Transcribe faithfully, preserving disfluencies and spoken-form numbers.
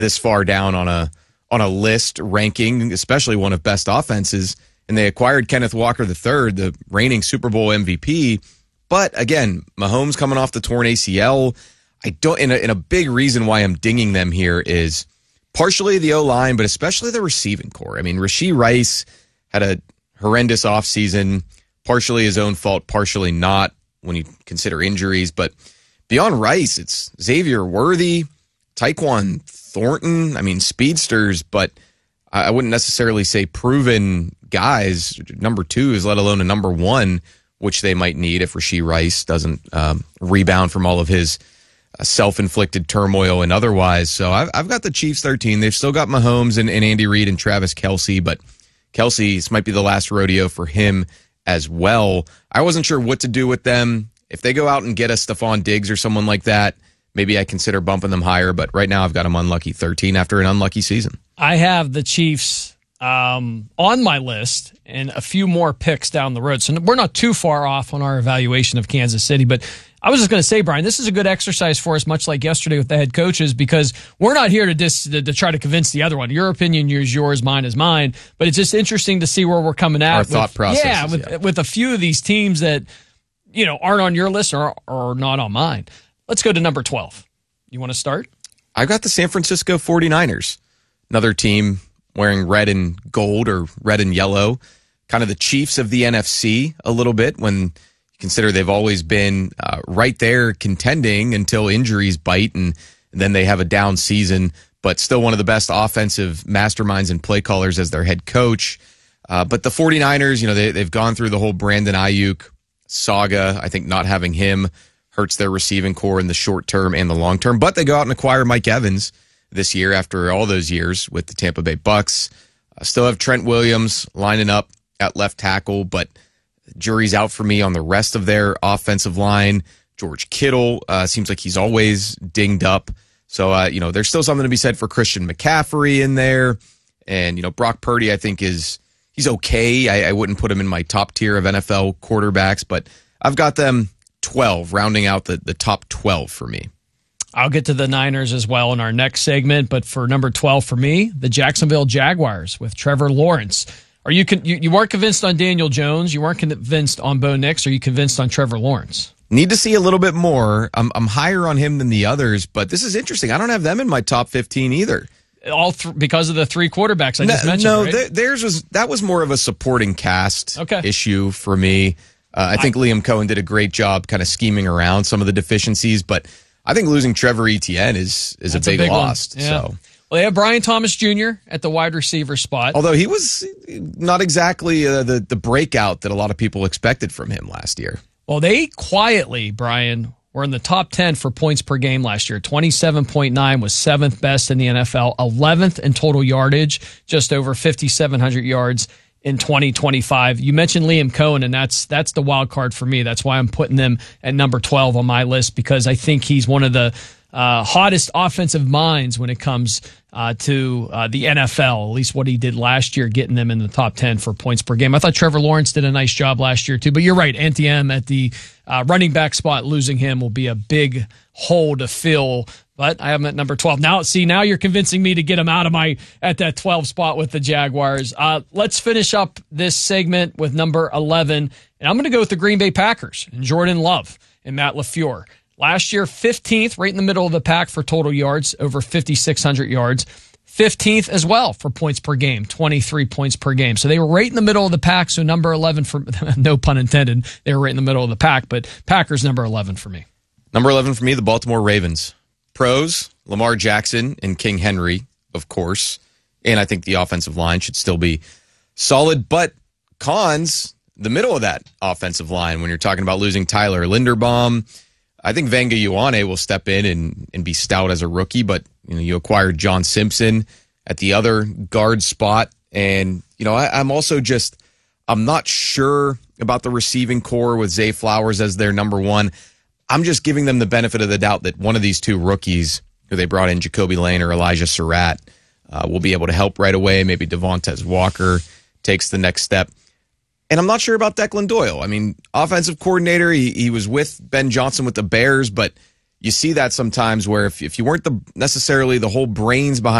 this far down on a on a list ranking, especially one of best offenses. And they acquired Kenneth Walker the third, the reigning Super Bowl M V P. But again, Mahomes coming off the torn A C L. I don't. And a, and a big reason why I'm dinging them here is partially the O-line, but especially the receiving core. I mean, Rashee Rice had a horrendous offseason, partially his own fault, partially not when you consider injuries. But beyond Rice, it's Xavier Worthy, Tyquan Thornton. I mean, speedsters, but I wouldn't necessarily say proven guys. Number two is let alone a number one, which they might need if Rashee Rice doesn't um, rebound from all of his uh, self-inflicted turmoil and otherwise. So I've, I've got the Chiefs thirteen. They've still got Mahomes and, and Andy Reid and Travis Kelce, but Kelce, this might be the last rodeo for him as well. I wasn't sure what to do with them. If they go out and get a Stephon Diggs or someone like that, maybe I consider bumping them higher, but right now I've got them unlucky thirteen after an unlucky season. I have the Chiefs um, on my list and a few more picks down the road. So we're not too far off on our evaluation of Kansas City, but I was just going to say, Brian, this is a good exercise for us, much like yesterday with the head coaches, because we're not here to dis, to, to try to convince the other one. Your opinion is yours, mine is mine, but it's just interesting to see where we're coming at. Our with, thought process. Yeah, with, yeah, with a few of these teams that, you know, aren't on your list or, or not on mine. Let's go to number twelve. You want to start? I've got the San Francisco forty-niners, another team wearing red and gold or red and yellow, kind of the Chiefs of the N F C a little bit when you consider they've always been uh, right there contending until injuries bite and, and then they have a down season, but still one of the best offensive masterminds and play callers as their head coach. Uh, but the forty-niners, you know, they, they've gone through the whole Brandon Ayuk saga. I think not having him hurts their receiving core in the short term and the long term, but they go out and acquire Mike Evans this year after all those years with the Tampa Bay Bucks. Uh, still have Trent Williams lining up at left tackle, but jury's out for me on the rest of their offensive line. George Kittle uh, seems like he's always dinged up. So, uh, you know, there's still something to be said for Christian McCaffrey in there. And, you know, Brock Purdy, I think is, he's okay. I, I wouldn't put him in my top tier of N F L quarterbacks, but I've got them twelve, rounding out the, the top twelve for me. I'll get to the Niners as well in our next segment, but for number twelve for me, the Jacksonville Jaguars with Trevor Lawrence. Are you con- you, you weren't convinced on Daniel Jones? You weren't convinced on Bo Nix? Are you convinced on Trevor Lawrence? Need to see a little bit more. I'm I'm higher on him than the others, but this is interesting. I don't have them in my top fifteen either. All th- because of the three quarterbacks I just no, mentioned. No, right? th- theirs was that was more of a supporting cast okay. issue for me. Uh, I think I, Liam Cohen did a great job kind of scheming around some of the deficiencies, but I think losing Trevor Etienne is is a big, a big loss. Yeah. So. Well, they have Brian Thomas Junior at the wide receiver spot. Although he was not exactly uh, the, the breakout that a lot of people expected from him last year. Well, they quietly, Brian, were in the top ten for points per game last year. twenty-seven point nine was seventh best in the N F L, eleventh in total yardage, just over fifty-seven hundred yards in twenty twenty-five. You mentioned Liam Cohen, and that's that's the wild card for me. That's why I'm putting them at number twelve on my list, because I think he's one of the uh, hottest offensive minds when it comes uh, to uh, the N F L, at least what he did last year, getting them in the top ten for points per game. I thought Trevor Lawrence did a nice job last year, too. But you're right, N T M at the uh, running back spot, losing him will be a big hole to fill. But I have him at number twelve. Now, see, now you're convincing me to get him out of my at that twelve spot with the Jaguars. Uh, let's finish up this segment with number eleven. And I'm going to go with the Green Bay Packers and Jordan Love and Matt LaFleur. Last year, fifteenth, right in the middle of the pack for total yards, over fifty-six hundred yards. fifteenth as well for points per game, twenty-three points per game. So they were right in the middle of the pack. So number eleven for, no pun intended, they were right in the middle of the pack. But Packers number eleven for me. Number eleven for me, the Baltimore Ravens. Pros, Lamar Jackson and King Henry, of course. And I think the offensive line should still be solid. But cons, the middle of that offensive line, when you're talking about losing Tyler Linderbaum, I think Vanga Ioane will step in and, and be stout as a rookie. But you know, you acquired John Simpson at the other guard spot. And, you know, I, I'm also just, I'm not sure about the receiving core with Zay Flowers as their number one. I'm just giving them the benefit of the doubt that one of these two rookies who they brought in, Jacoby Lane or Elijah Surratt, uh, will be able to help right away. Maybe Devontae Walker takes the next step. And I'm not sure about Declan Doyle. I mean, offensive coordinator, he, he was with Ben Johnson with the Bears, but you see that sometimes where if, if you weren't the necessarily the whole brains behind